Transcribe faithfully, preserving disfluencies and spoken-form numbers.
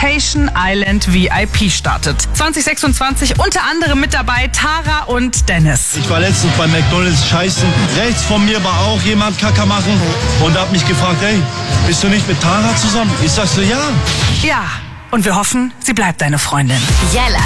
Temptation Island V I P startet. zwanzig sechsundzwanzig unter anderem mit dabei Tara und Dennis. Ich war letztens bei McDonald's scheißen. Rechts von mir war auch jemand Kacke machen und hat mich gefragt, hey, bist du nicht mit Tara zusammen? Ich sag so, ja. Ja, und wir hoffen, sie bleibt deine Freundin. Jella